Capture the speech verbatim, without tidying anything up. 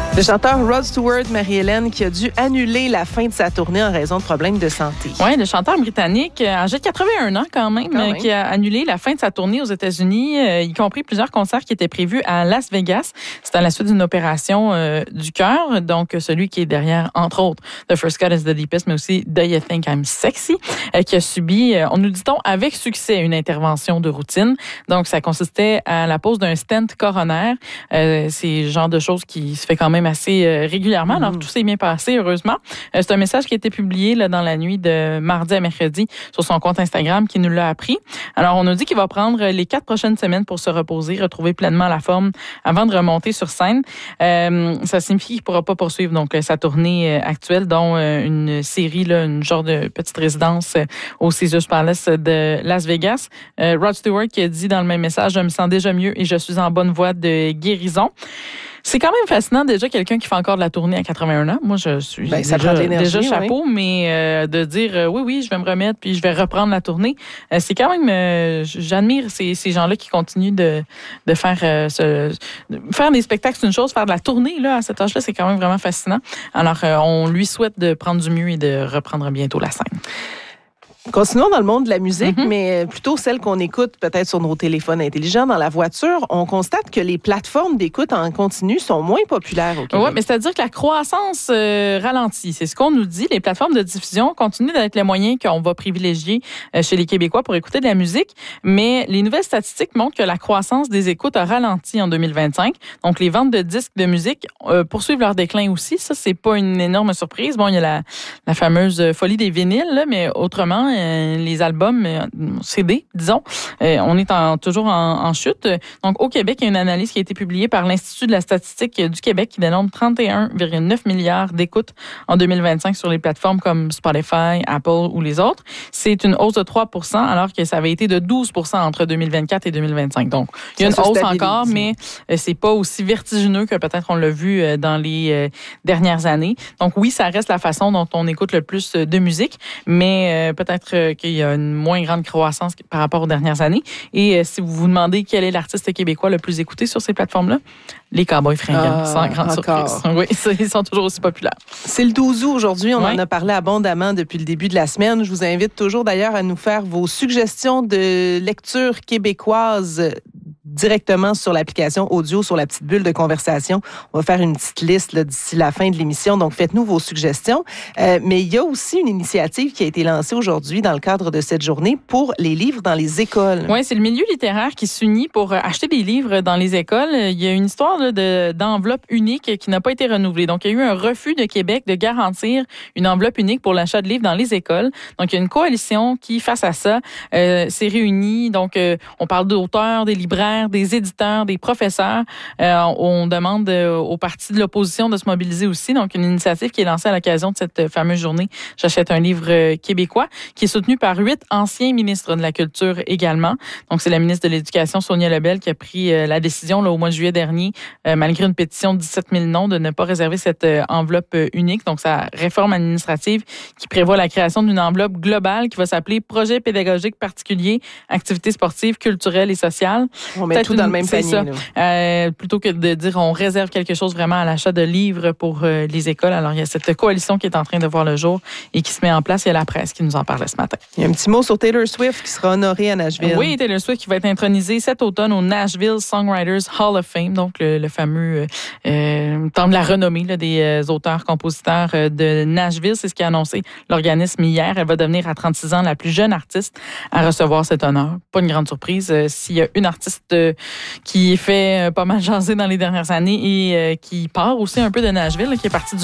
Le chanteur Rod Stewart, Marie-Hélène, qui a dû annuler la fin de sa tournée en raison de problèmes de santé. Oui, le chanteur britannique, âgé de quatre-vingt-un ans quand même, quand même, qui a annulé la fin de sa tournée aux États-Unis, euh, y compris plusieurs concerts qui étaient prévus à Las Vegas. C'est à la suite d'une opération euh, du cœur, donc celui qui est derrière, entre autres, The First Cut is the Deepest, mais aussi Do You Think I'm Sexy, euh, qui a subi, euh, on nous dit-on, avec succès, une intervention de routine. Donc, ça consistait à la pose d'un stent coronaire. Euh, c'est le genre de choses qui se fait quand même assez euh, régulièrement. Alors, mmh. tout s'est bien passé, heureusement. Euh, c'est un message qui a été publié là, dans la nuit de mardi à mercredi sur son compte Instagram qui nous l'a appris. Alors, on nous dit qu'il va prendre les quatre prochaines semaines pour se reposer, retrouver pleinement la forme avant de remonter sur scène. Euh, ça signifie qu'il ne pourra pas poursuivre donc sa tournée actuelle, dont euh, une série, là, une genre de petite résidence euh, au Caesars Palace de Las Vegas. Euh, Rod Stewart qui a dit dans le même message « Je me sens déjà mieux et je suis en bonne voie de guérison ». C'est quand même fascinant, déjà, quelqu'un qui fait encore de la tournée à quatre-vingt-un ans. Moi, je suis ben, déjà, déjà chapeau, oui. mais euh, de dire euh, oui, oui, je vais me remettre puis je vais reprendre la tournée, euh, c'est quand même... Euh, j'admire ces, ces gens-là qui continuent de, de faire euh, ce, de faire des spectacles, c'est une chose. Faire de la tournée là, à cet âge-là, c'est quand même vraiment fascinant. Alors, euh, on lui souhaite de prendre du mieux et de reprendre bientôt la scène. Continuons dans le monde de la musique, mm-hmm. mais plutôt celle qu'on écoute peut-être sur nos téléphones intelligents dans la voiture. On constate que les plateformes d'écoute en continu sont moins populaires au Québec. Oui, mais c'est-à-dire que la croissance euh, ralentit. C'est ce qu'on nous dit. Les plateformes de diffusion continuent d'être les moyens qu'on va privilégier euh, chez les Québécois pour écouter de la musique, mais les nouvelles statistiques montrent que la croissance des écoutes a ralenti en deux mille vingt-cinq. Donc, les ventes de disques de musique euh, poursuivent leur déclin aussi. Ça, c'est pas une énorme surprise. Bon, il y a la, la fameuse folie des vinyles, là, mais autrement, les albums C D, disons, on est en, toujours en, en chute. Donc, au Québec, il y a une analyse qui a été publiée par l'Institut de la statistique du Québec qui dénombre trente et un virgule neuf milliards d'écoutes en deux mille vingt-cinq sur les plateformes comme Spotify, Apple ou les autres. C'est une hausse de trois pour cent alors que ça avait été de douze pour cent entre deux mille vingt-quatre et deux mille vingt-cinq. Donc, il y a une hausse encore, mais c'est pas aussi vertigineux que peut-être on l'a vu dans les dernières années. Donc, oui, ça reste la façon dont on écoute le plus de musique, mais peut-être qu'il y a une moins grande croissance par rapport aux dernières années. Et euh, si vous vous demandez quel est l'artiste québécois le plus écouté sur ces plateformes-là, les Cowboys Fringants, ah, sans grande encore. surprise. Oui, ils sont toujours aussi populaires. C'est le douze août aujourd'hui. On oui. en a parlé abondamment depuis le début de la semaine. Je vous invite toujours d'ailleurs à nous faire vos suggestions de lecture québécoise directement sur l'application audio, sur la petite bulle de conversation. On va faire une petite liste là, d'ici la fin de l'émission, donc faites-nous vos suggestions. Euh, mais il y a aussi une initiative qui a été lancée aujourd'hui dans le cadre de cette journée pour les livres dans les écoles. Oui, c'est le milieu littéraire qui s'unit pour acheter des livres dans les écoles. Il y a une histoire là, de, d'enveloppe unique qui n'a pas été renouvelée. Donc, il y a eu un refus de Québec de garantir une enveloppe unique pour l'achat de livres dans les écoles. Donc, il y a une coalition qui, face à ça, euh, s'est réunie. Donc, euh, on parle d'auteurs, des libraires, des éditeurs, des professeurs. Euh, on demande euh, aux partis de l'opposition de se mobiliser aussi. Donc, une initiative qui est lancée à l'occasion de cette fameuse journée « J'achète un livre euh, québécois » qui est soutenue par huit anciens ministres de la Culture également. Donc, c'est la ministre de l'Éducation, Sonia Lebel, qui a pris euh, la décision là, au mois de juillet dernier, euh, malgré une pétition de dix-sept mille noms, de ne pas réserver cette euh, enveloppe euh, unique. Donc, sa réforme administrative qui prévoit la création d'une enveloppe globale qui va s'appeler « Projet pédagogique particulier, activités sportives, culturelles et sociales ». On met tout dans le même panier. Euh, plutôt que de dire on réserve quelque chose vraiment à l'achat de livres pour euh, les écoles. Alors, il y a cette coalition qui est en train de voir le jour et qui se met en place. Il y a la presse qui nous en parlait ce matin. Il y a un petit mot sur Taylor Swift qui sera honorée à Nashville. Oui, Taylor Swift qui va être intronisée cet automne au Nashville Songwriters Hall of Fame, donc le, le fameux euh, temps de la renommée là, des euh, auteurs-compositeurs euh, de Nashville. C'est ce qu'a annoncé l'organisme hier. Elle va devenir à trente-six ans la plus jeune artiste à recevoir cet honneur. Pas une grande surprise. Euh, s'il y a une artiste euh, qui fait pas mal jaser dans les dernières années et euh, qui part aussi un peu de Nashville, là, qui est partie du